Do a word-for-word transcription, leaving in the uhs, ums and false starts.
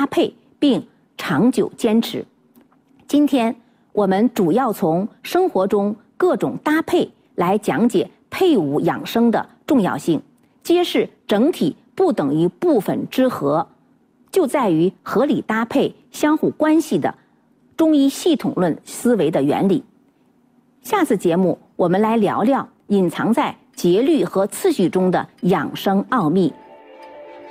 搭配并长久坚持。今天我们主要从生活中各种搭配来讲解配伍养生的重要性，揭示整体不等于部分之和，就在于合理搭配相互关系的中医系统论思维的原理。下次节目我们来聊聊隐藏在节律和次序中的养生奥秘。